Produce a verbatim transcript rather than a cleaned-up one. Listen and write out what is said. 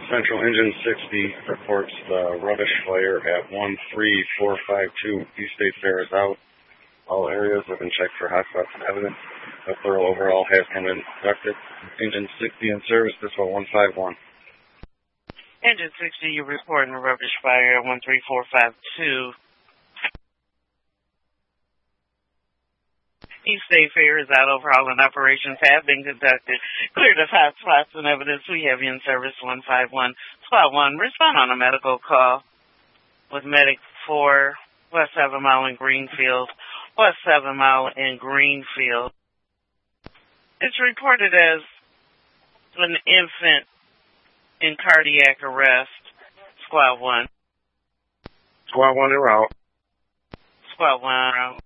Central Engine sixty reports the rubbish fire at one three four five two. East State Fair is out. All areas have been checked for hotspots and evidence. A thorough overhaul has come in conducted. Engine sixty in service, this one one five one. Engine sixty, you're reporting a rubbish fire at one three four five two. East State Fair is out. Overhaul and operations have been conducted. Cleared of hot spots and evidence. We have you in service one five one. Spot one, respond on a medical call with Medic four, West seven Mile in Greenfield. West seven Mile in Greenfield. It's reported as an infant in cardiac arrest. Squad one. Squad one, you're out. Squad one, out.